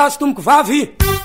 azo tomboko vavy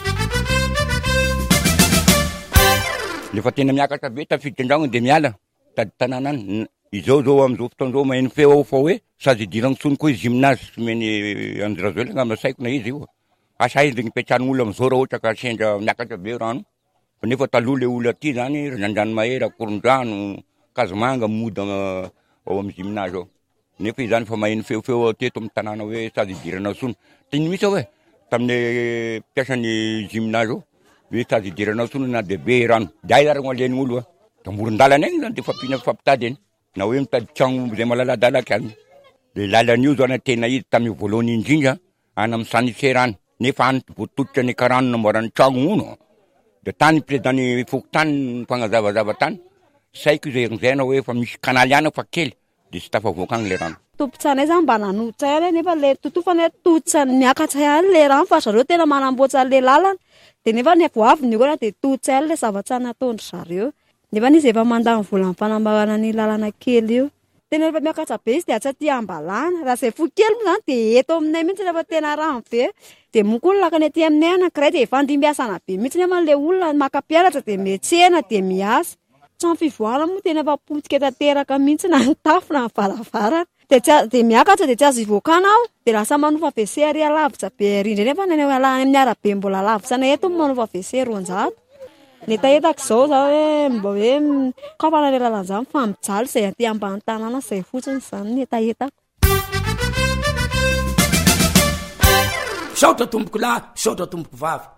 lefa tena miakatra be tafidy andragno de miala tady tanàna any izao amizao fotoan'izao maheno feo ao fa hoe sady idiragno tsony koa gymnase meny Andrazelo angamba saiko na izy io asa izy nipetrahan'olo amizao raha ohatra ka sendra miakatra be rano fa nefa taloha le olo aty zany Randranomahery Akorondrano Kazomanga mody ao amin'ny gymnase ao nefa izany fa maheno feofeo teto amin'ny tanàna hoe sady idirana tsony tiny misy hoe tamin'ny mpiasan'ny gymnase ao hoe sady idirana tsony na de be rano day zaragno alian'ny olo da moron-dalana egny zany de fampitady eny na hoe mitady tragno zay malaladalaka any de lalan'io zany tena izy tamin'ny voalohany indrindra any amin'ny Saniserany nefa any voatotitra ny karano namboarany tragno uno de tany président Fokotany fagnazavazava tany saiko zaina hoe fa misy kanaly ana fa kely de tsy tafavoaka agny le rano tompotsanay zany mba nanotsay any nefa le totofany totsa miakatsay any le rano fa zareo tena manamboatra le lalana de nefa ny voaviny koa de totsay any le zavatsy nataondry zareo nefa izy efa mandany vola amin'ny fanambarana ny lalana kely io tena rehefa miakatra be izy de atsaty ambalana raha zay fo kely moa zany de eto aminay mihitsy rehefa tena rano be de moko olona lakany aty aminay anankiray de efa andimbiasana be mihitsy nefa le olona makapiaratra de mietsena de miasa trano fivoarana moa tena efa potika tanteraka mihitsy na ny tafo na ny varavarana de miakatra de tsy azo ivokana ao de lasa manofa WC ary alavitra be rindra nefa ny amin'ny arabe mbola lavitra na eto manofa WC 200 netaetako zao hoe mba hoe kapana le lalana zany fa mijaly zay aty ambany tanàna zay fotsiny zany netaetako saotra tomboko lahy saotra tomboko vavy